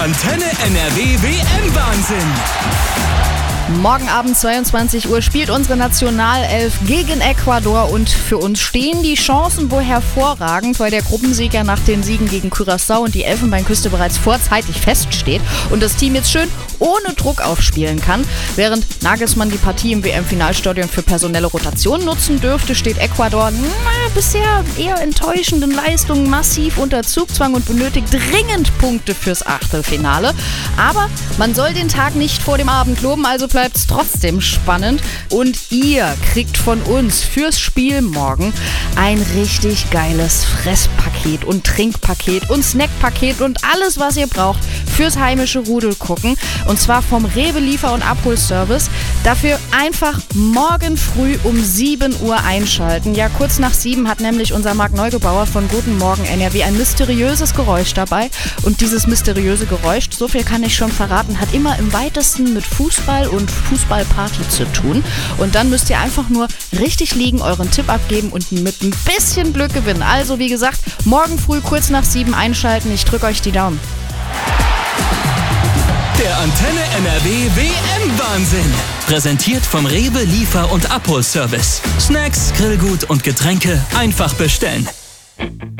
Antenne NRW WM-Wahnsinn. Morgen Abend 22 Uhr spielt unsere Nationalelf gegen Ecuador und für uns stehen die Chancen wohl hervorragend, weil der Gruppensieg ja nach den Siegen gegen Curaçao und die Elfenbeinküste bereits vorzeitig feststeht und das Team jetzt schön ohne Druck aufspielen kann. Während Nagelsmann die Partie im WM-Finalstadion für personelle Rotation nutzen dürfte, steht Ecuador bisher eher enttäuschenden Leistungen massiv unter Zugzwang und benötigt dringend Punkte fürs Achtelfinale. Aber man soll den Tag nicht vor dem Abend loben, also bleibt es trotzdem spannend. Und ihr kriegt von uns fürs Spiel morgen ein richtig geiles Fresspaket und Trinkpaket und Snackpaket und alles, was ihr braucht fürs heimische Rudelgucken. Und zwar vom Rewe Liefer- und Abholservice. Dafür einfach morgen früh um 7 Uhr einschalten. Ja, kurz nach 7 hat nämlich unser Marc Neugebauer von Guten Morgen NRW ein mysteriöses Geräusch dabei. Und dieses mysteriöse Geräusch, so viel kann ich schon verraten, hat immer im weitesten mit Fußball und Fußballparty zu tun. Und dann müsst ihr einfach nur richtig liegen, euren Tipp abgeben und mit ein bisschen Glück gewinnen. Also wie gesagt, morgen früh kurz nach 7 einschalten. Ich drücke euch die Daumen. Der Antenne NRW WM-Wahnsinn. Präsentiert vom Rewe Liefer- und Abholservice. Snacks, Grillgut und Getränke einfach bestellen.